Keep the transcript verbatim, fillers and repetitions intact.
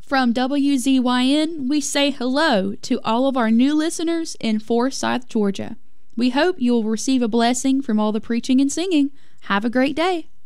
From W Z Y N, we say hello to all of our new listeners in Forsyth, Georgia. We hope you will receive a blessing from all the preaching and singing. Have a great day.